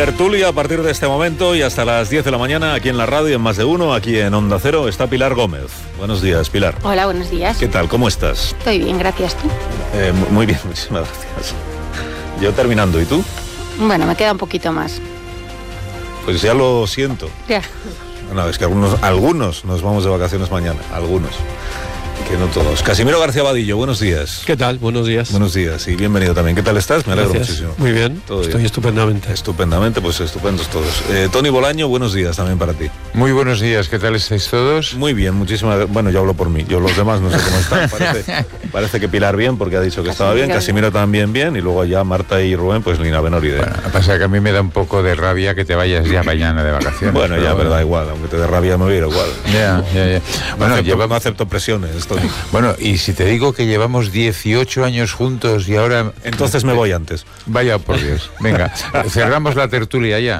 Tertulia a partir de este momento y hasta las 10 de la mañana aquí en la radio, en Más de Uno, aquí en Onda Cero, está Pilar Gómez. Buenos días, Pilar. Hola, buenos días. ¿Qué tal? ¿Cómo estás? Estoy bien, gracias. ¿Tú? Muy bien, muchísimas gracias. Yo terminando, ¿y tú? Bueno, me queda un poquito más. Pues ya lo siento. Ya. Bueno, es que algunos nos vamos de vacaciones mañana, algunos. Que no todos. Casimiro García Vadillo, buenos días. ¿Qué tal? Buenos días. Buenos días y bienvenido también. ¿Qué tal estás? Me alegro muchísimo. Muy bien, Todo estoy bien. estupendamente. Estupendamente, pues estupendos todos. Tony Bolaño, buenos días también para ti. Muy buenos días, ¿qué tal estáis todos? Muy bien, muchísimas. Bueno, yo hablo por mí, yo los demás no sé cómo están. Parece que Pilar bien, porque ha dicho que estaba bien, Casimiro también bien, y luego ya Marta y Rubén, pues ni la menor idea. Bueno, pasa que a mí me da un poco de rabia que te vayas ya mañana de vacaciones. Bueno, ya, pero da igual, aunque te dé rabia me voy a ir igual. Ya. Bueno, No acepto presiones, Tony. Bueno, y si te digo que llevamos 18 años juntos y ahora... Entonces me voy antes. Vaya por Dios. Venga, cerramos la tertulia ya.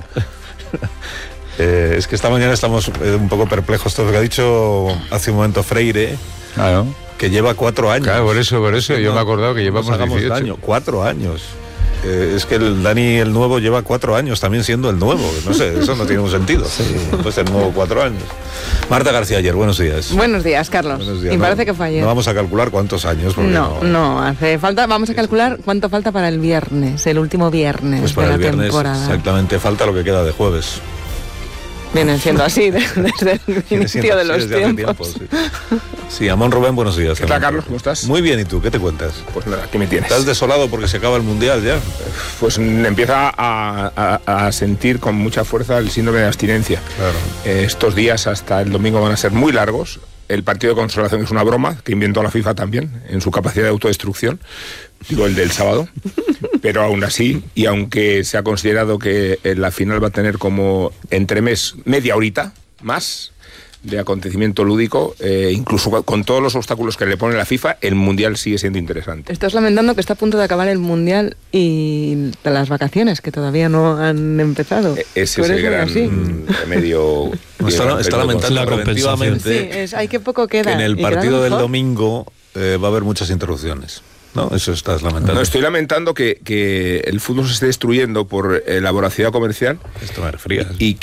Es que esta mañana estamos un poco perplejos todo lo que ha dicho hace un momento Freire. Claro. Que lleva 4 años. Claro, por eso, yo me he acordado que llevamos 18. Daño, 4 años. Es que el Dani el nuevo lleva 4 años también siendo el nuevo. No sé, eso no tiene un sentido. Sí. Pues el nuevo 4 años. Marta García Ayer, buenos días. Buenos días, Carlos. Buenos días. Y parece que fue ayer. No vamos a calcular cuántos años. No hace falta. Vamos a calcular cuánto falta para el viernes, el último viernes pues para de la el viernes, temporada. exactamente, falta lo que queda de jueves. Vienen siendo así desde el inicio de los tiempos. Sí, Amón Rubén, buenos días. ¿Qué tal, Carlos? ¿Cómo estás? Muy bien, ¿y tú? ¿Qué te cuentas? Pues nada, aquí me tienes. ¿Estás desolado porque se acaba el Mundial ya? Pues empieza a sentir con mucha fuerza el síndrome de abstinencia. Claro. Estos días hasta el domingo van a ser muy largos. El partido de consolación es una broma que inventó la FIFA también en su capacidad de autodestrucción, digo el del sábado, pero aún así, y aunque se ha considerado que la final va a tener como entremés media horita más de acontecimiento lúdico, incluso con todos los obstáculos que le pone la FIFA, el Mundial sigue siendo interesante. Estás lamentando que está a punto de acabar el Mundial y las vacaciones que todavía no han empezado. Ese es el gran remedio. Está lamentando preventivamente. Sí, hay que poco queda. Que en el partido del domingo va a haber muchas interrupciones. ¿No? Eso estás lamentando. No, estoy lamentando que el fútbol se esté destruyendo por la voracidad comercial. Esto me refrías. Y